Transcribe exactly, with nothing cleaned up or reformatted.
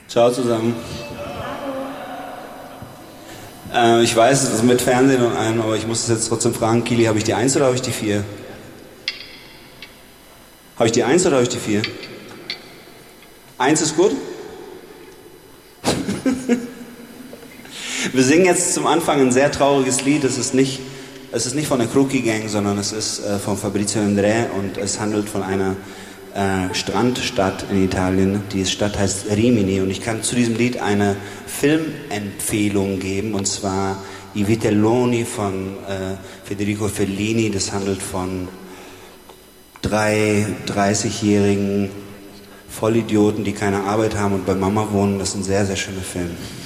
Ciao zusammen. Äh, ich weiß, es ist mit Fernsehen und allem, aber ich muss es jetzt trotzdem fragen. Kili, habe ich die eins oder habe ich die vier? Habe ich die eins oder habe ich die vier? eins ist gut? Wir singen jetzt zum Anfang ein sehr trauriges Lied. Es ist nicht, es ist nicht von der Crookie Gang, sondern es ist äh, von Fabrizio André und es handelt von einer äh, Strandstadt in Italien. Die Stadt heißt Rimini und ich kann zu diesem Lied eine Filmempfehlung geben und zwar I Vitelloni von äh, Federico Fellini. Das handelt von drei dreißigjährigen Vollidioten, die keine Arbeit haben und bei Mama wohnen. Das ist ein sehr, sehr schöner Film.